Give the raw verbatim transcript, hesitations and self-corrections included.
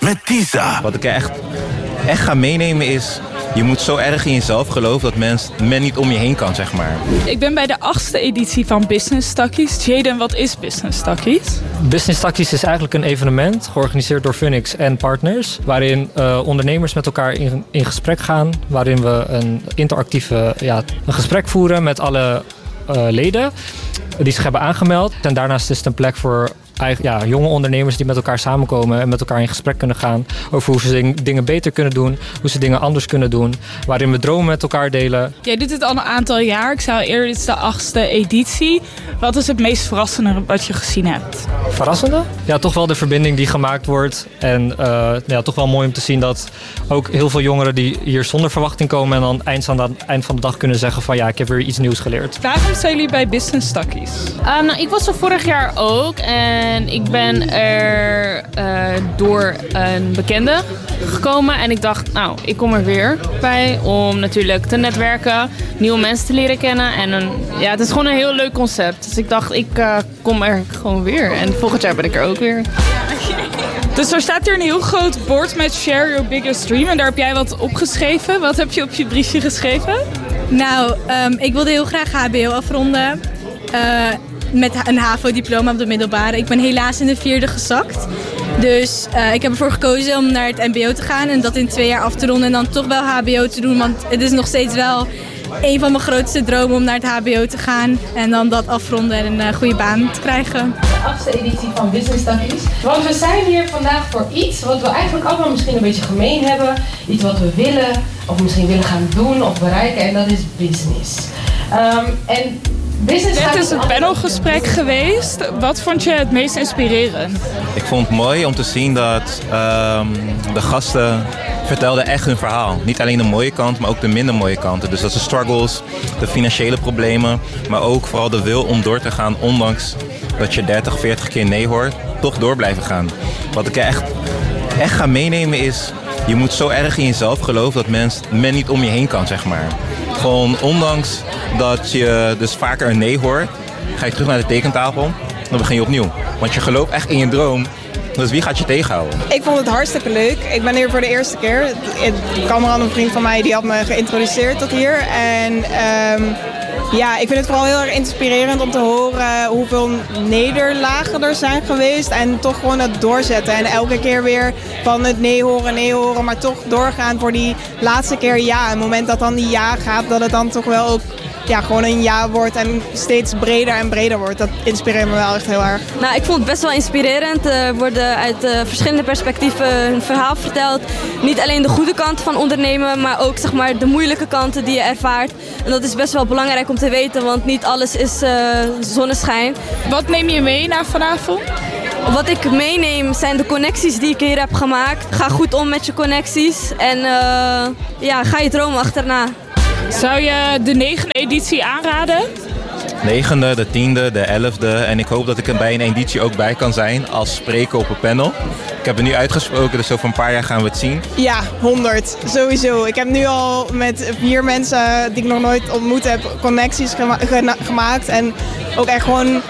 met Tisa. Wat ik echt, echt ga meenemen is... Je moet zo erg in jezelf geloven dat mens, men niet om je heen kan, zeg maar. Ik ben bij de achtste editie van Business Stackies. Jaden, wat is Business Stackies? Business Stackies is eigenlijk een evenement georganiseerd door Funix en partners. Waarin uh, ondernemers met elkaar in, in gesprek gaan. Waarin we een interactieve ja, een gesprek voeren met alle uh, leden die zich hebben aangemeld. En daarnaast is het een plek voor... Ja, jonge ondernemers die met elkaar samenkomen en met elkaar in gesprek kunnen gaan over hoe ze dingen beter kunnen doen, hoe ze dingen anders kunnen doen, waarin we dromen met elkaar delen. Jij doet het al een aantal jaar. Ik zei al eerder, dit is de achtste editie. Wat is het meest verrassende wat je gezien hebt? Verrassende? Ja, toch wel de verbinding die gemaakt wordt. En uh, ja, toch wel mooi om te zien dat ook heel veel jongeren die hier zonder verwachting komen en dan eind aan het eind van de dag kunnen zeggen van ja, ik heb weer iets nieuws geleerd. Waarom zijn jullie bij Business Stackies? Um, nou, ik was er vorig jaar ook en ik ben er uh, door een bekende gekomen en ik dacht, nou, ik kom er weer bij om natuurlijk te netwerken, nieuwe mensen te leren kennen en een, ja, het is gewoon een heel leuk concept. Dus ik dacht, ik uh, kom er gewoon weer en volgend jaar ben ik er ook weer. Dus er staat hier een heel groot bord met Share Your Biggest Dream en daar heb jij wat opgeschreven. Wat heb je op je briefje geschreven? Nou, um, ik wilde heel graag H B O afronden. Uh, met een HAVO-diploma op de middelbare. Ik ben helaas in de vierde gezakt. Dus uh, ik heb ervoor gekozen om naar het M B O te gaan en dat in twee jaar af te ronden en dan toch wel H B O te doen. Want het is nog steeds wel een van mijn grootste dromen om naar het H B O te gaan en dan dat afronden en een uh, goede baan te krijgen. De achtste editie van Business Stackies. Want we zijn hier vandaag voor iets wat we eigenlijk allemaal misschien een beetje gemeen hebben. Iets wat we willen of misschien willen gaan doen of bereiken en dat is business. Um, en Net is een panelgesprek geweest. Wat vond je het meest inspirerend? Ik vond het mooi om te zien dat um, de gasten vertelden echt hun verhaal. Niet alleen de mooie kant, maar ook de minder mooie kanten. Dus dat is de struggles, de financiële problemen, maar ook vooral de wil om door te gaan, ondanks dat je dertig, veertig keer nee hoort, toch door blijven gaan. Wat ik echt, echt ga meenemen is, je moet zo erg in jezelf geloven dat mens, men niet om je heen kan, zeg maar. Gewoon ondanks dat je dus vaker een nee hoort, ga je terug naar de tekentafel, dan begin je opnieuw. Want je gelooft echt in je droom, dus wie gaat je tegenhouden? Ik vond het hartstikke leuk. Ik ben hier voor de eerste keer. Cameron, een vriend van mij, die had me geïntroduceerd tot hier. En um, ja, ik vind het vooral heel erg inspirerend om te horen hoeveel nederlagen er zijn geweest. En toch gewoon het doorzetten. En elke keer weer van het nee horen, nee horen, maar toch doorgaan voor die laatste keer ja. En het moment dat dan die ja gaat, dat het dan toch wel ook ja, gewoon een ja wordt en steeds breder en breder wordt. Dat inspireert me wel echt heel erg. Nou, ik vond het best wel inspirerend. Er worden uit uh, verschillende perspectieven een verhaal verteld. Niet alleen de goede kanten van ondernemen, maar ook zeg maar, de moeilijke kanten die je ervaart. En dat is best wel belangrijk om te weten, want niet alles is uh, zonneschijn. Wat neem je mee naar vanavond? Wat ik meeneem zijn de connecties die ik hier heb gemaakt. Ga goed om met je connecties en uh, ja, ga je droom achterna. Zou je de negende editie aanraden? Negende, de tiende, de elfde. En ik hoop dat ik er bij een editie ook bij kan zijn als spreker op een panel. Ik heb het nu uitgesproken, dus over een paar jaar gaan we het zien. Ja, honderd. Sowieso. Ik heb nu al met vier mensen die ik nog nooit ontmoet heb, connecties gema- gena- gemaakt. En ook echt gewoon